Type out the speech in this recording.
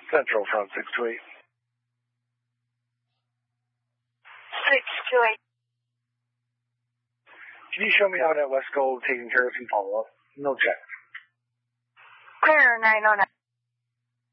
Central front 628. 628. Can you show me how that West Gold taking care of some follow-up? No check. Clear 909.